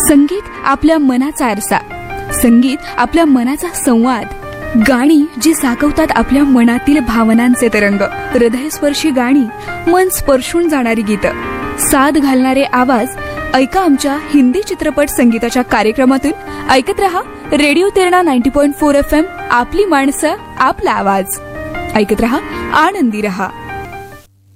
संगीत आपल्या मनाचा आरसा, संगीत आपल्या मनाचा संवाद, गाणी जी साकवतात आपल्या मनातील भावनांचे तरंग, हृदयस्पर्शी गाणी, मन स्पर्शून जाणारी गीतं, साद घालणारे आवाज. ऐका आमच्या हिंदी चित्रपट संगीताच्या कार्यक्रमातून. ऐकत रहा रेडिओ तेरणा 90.4 FM, आपली माणसं, आपला आवाज. ऐकत रहा, आनंदी रहा.